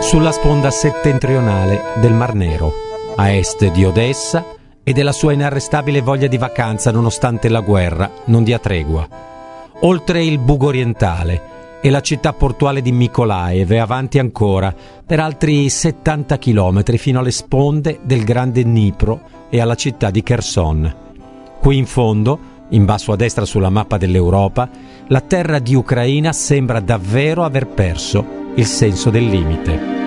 sulla sponda settentrionale del Mar Nero, a est di Odessa e della sua inarrestabile voglia di vacanza nonostante la guerra non dia tregua. Oltre il Bugo orientale e la città portuale di Mykolaiv e avanti ancora per altri 70 chilometri fino alle sponde del grande Dnipro e alla città di Kherson. Qui in fondo, in basso a destra sulla mappa dell'Europa, la terra di Ucraina sembra davvero aver perso il senso del limite.